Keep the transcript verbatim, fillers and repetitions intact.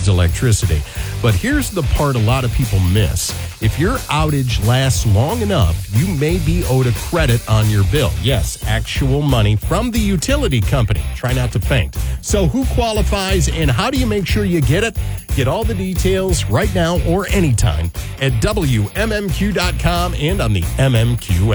electricity. But here's the part a lot of people miss. If your outage lasts long enough, you may be owed a credit on your bill. Yes, actual money from the utility company. Try not to faint. So who qualifies and how do you make sure you get it? Get all the details right now or anytime at W M M Q dot com and on the M M Q